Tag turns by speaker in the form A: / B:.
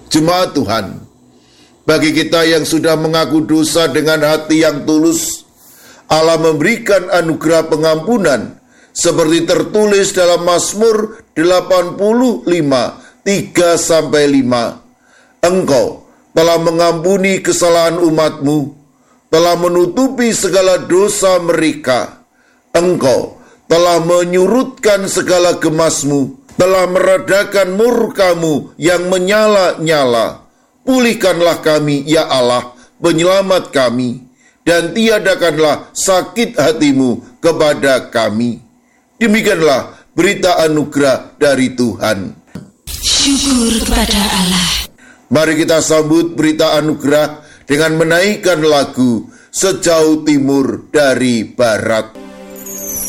A: Jemaat Tuhan, bagi kita yang sudah mengaku dosa dengan hati yang tulus, Allah memberikan anugerah pengampunan seperti tertulis dalam Mazmur 85, 3-5. Engkau telah mengampuni kesalahan umatmu, telah menutupi segala dosa mereka. Engkau telah menyurutkan segala gemasmu, telah meredakan murkamu yang menyala-nyala. Pulihkanlah kami, ya Allah, penyelamat kami, dan tiadakanlah sakit hatimu kepada kami. Demikianlah berita anugerah dari Tuhan.
B: Syukur kepada Allah.
A: Mari kita sambut berita anugerah dengan menaikkan lagu Sejauh Timur dari Barat.